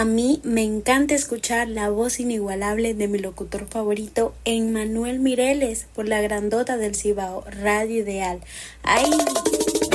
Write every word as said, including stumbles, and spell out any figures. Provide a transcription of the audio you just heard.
A mí me encanta escuchar la voz inigualable de mi locutor favorito, Emmanuel Mireles, por la grandota del Cibao, Radio Ideal. ¡Ay!